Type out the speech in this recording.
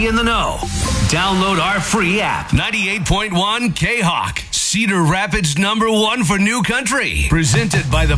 in the know. Download our free app. 98.1 K-Hawk, Cedar Rapids #1 for new country. Presented by the